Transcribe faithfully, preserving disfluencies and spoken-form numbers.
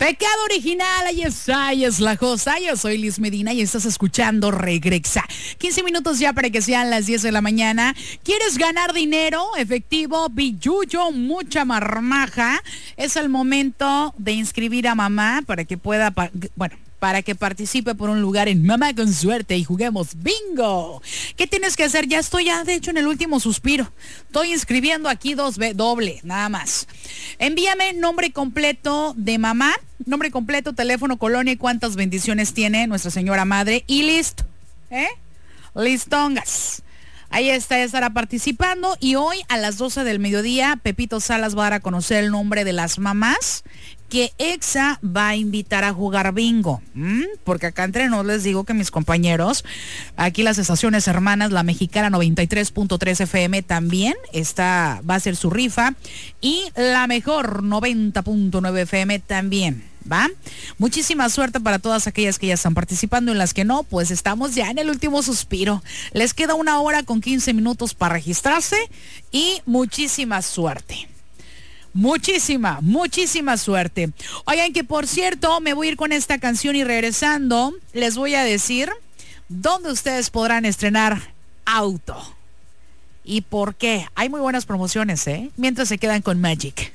Pecado original, ahí está, ahí es la cosa. Yo soy Liz Medina y estás escuchando Regresa. quince minutos ya para que sean las diez de la mañana. ¿Quieres ganar dinero, efectivo, billuyo, mucha marmaja? Es el momento de inscribir a mamá para que pueda, bueno, para que participe por un lugar en Mamá con Suerte y juguemos bingo. ¿Qué tienes que hacer? Ya estoy ya, de hecho, en el último suspiro. Estoy inscribiendo aquí dos B, doble, nada más. Envíame nombre completo de mamá, nombre completo, teléfono, colonia y cuántas bendiciones tiene Nuestra Señora Madre. Y listo, ¿eh? Listongas. Ahí está, ya estará participando. Y hoy a las doce del mediodía, Pepito Salas va a dar a conocer el nombre de las mamás que Exa va a invitar a jugar bingo. ¿Mm? Porque acá entre nos les digo que mis compañeros, aquí las estaciones hermanas, la Mexicana noventa y tres punto tres F M también está, va a ser su rifa. Y la Mejor noventa punto nueve F M también. ¿Va? Muchísima suerte para todas aquellas que ya están participando. En las que no, pues estamos ya en el último suspiro. Les queda una hora con quince minutos para registrarse y muchísima suerte. Muchísima, muchísima suerte. Oigan, que por cierto, me voy a ir con esta canción y regresando les voy a decir dónde ustedes podrán estrenar auto y por qué. Hay muy buenas promociones, ¿eh? Mientras se quedan con Magic.